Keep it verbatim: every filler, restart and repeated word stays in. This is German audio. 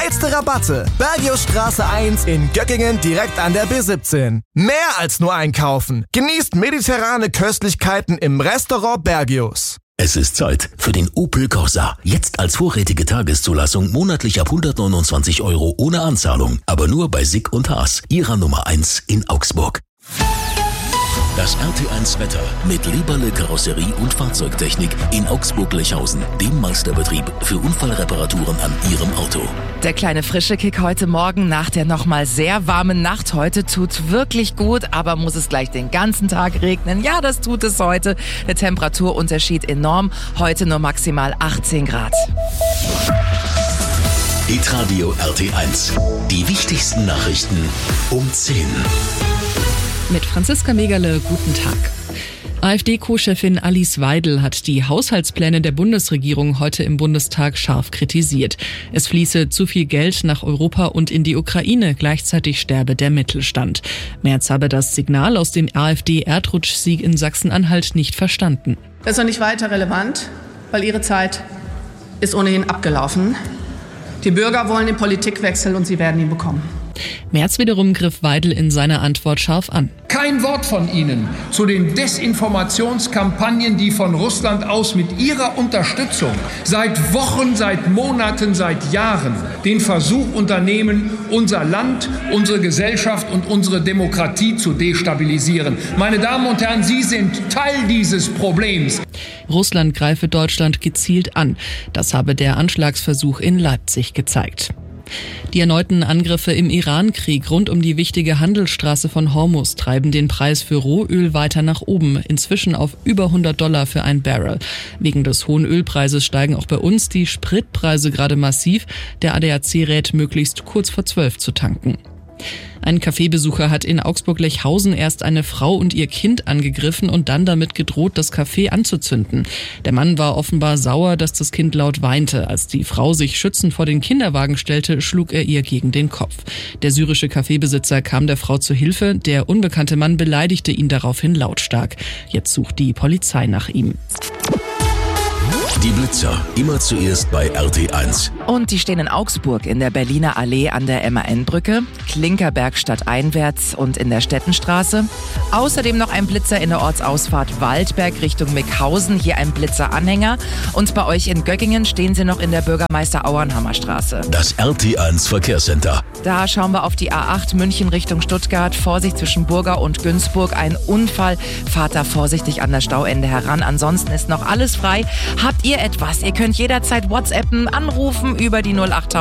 Geilste Rabatte. Bergiusstraße eins in Göckingen direkt an der B siebzehn. Mehr als nur einkaufen. Genießt mediterrane Köstlichkeiten im Restaurant Bergius. Es ist Zeit für den Opel Corsa. Jetzt als vorrätige Tageszulassung monatlich ab hundertneunundzwanzig Euro ohne Anzahlung. Aber nur bei Sick und Haas, ihrer Nummer eins in Augsburg. Das R T eins Wetter mit Leberle Karosserie und Fahrzeugtechnik in Augsburg-Lechhausen, dem Meisterbetrieb für Unfallreparaturen an Ihrem Auto. Der kleine frische Kick heute Morgen nach der nochmal sehr warmen Nacht heute tut wirklich gut, aber muss es gleich den ganzen Tag regnen? Ja, das tut es heute. Der Temperaturunterschied enorm. Heute nur maximal achtzehn Grad. Hitradio R T eins. Die wichtigsten Nachrichten um zehn. Mit Franziska Megerle, guten Tag. AfD-Co-Chefin Alice Weidel hat die Haushaltspläne der Bundesregierung heute im Bundestag scharf kritisiert. Es fließe zu viel Geld nach Europa und in die Ukraine, gleichzeitig sterbe der Mittelstand. Merz habe das Signal aus dem AfD-Erdrutschsieg in Sachsen-Anhalt nicht verstanden. Das ist noch nicht weiter relevant, weil ihre Zeit ist ohnehin abgelaufen. Die Bürger wollen den Politikwechsel und sie werden ihn bekommen. Merz wiederum griff Weidel in seiner Antwort scharf an. Kein Wort von Ihnen zu den Desinformationskampagnen, die von Russland aus mit Ihrer Unterstützung seit Wochen, seit Monaten, seit Jahren den Versuch unternehmen, unser Land, unsere Gesellschaft und unsere Demokratie zu destabilisieren. Meine Damen und Herren, Sie sind Teil dieses Problems. Russland greife Deutschland gezielt an. Das habe der Anschlagsversuch in Leipzig gezeigt. Die erneuten Angriffe im Iran-Krieg rund um die wichtige Handelsstraße von Hormuz treiben den Preis für Rohöl weiter nach oben, inzwischen auf über hundert Dollar für ein Barrel. Wegen des hohen Ölpreises steigen auch bei uns die Spritpreise gerade massiv. Der A D A C rät, möglichst kurz vor zwölf zu tanken. Ein Cafébesucher hat in Augsburg-Lechhausen erst eine Frau und ihr Kind angegriffen und dann damit gedroht, das Café anzuzünden. Der Mann war offenbar sauer, dass das Kind laut weinte. Als die Frau sich schützend vor den Kinderwagen stellte, schlug er ihr gegen den Kopf. Der syrische Cafébesitzer kam der Frau zu Hilfe. Der unbekannte Mann beleidigte ihn daraufhin lautstark. Jetzt sucht die Polizei nach ihm. Die Blitzer, immer zuerst bei R T eins. Und die stehen in Augsburg in der Berliner Allee an der M A N-Brücke, Klinkerberg stadteinwärts und in der Stettenstraße. Außerdem noch ein Blitzer in der Ortsausfahrt Waldberg Richtung Mickhausen, hier ein Blitzeranhänger. Und bei euch in Göckingen stehen sie noch in der Bürgermeister-Auernhammer Straße. Das R T eins Verkehrscenter. Da schauen wir auf die A acht München Richtung Stuttgart. Vorsicht zwischen Burger und Günzburg. Ein Unfall. Fahrt da vorsichtig an das Stauende heran. Ansonsten ist noch alles frei. Habt ihr etwas? Ihr könnt jederzeit WhatsAppen, anrufen über die null acht